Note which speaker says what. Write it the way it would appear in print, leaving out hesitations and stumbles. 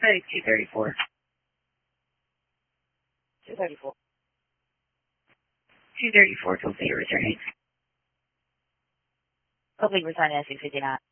Speaker 1: Hey, 234.
Speaker 2: 234.
Speaker 1: 234, complete returning.
Speaker 2: Complete return at 659.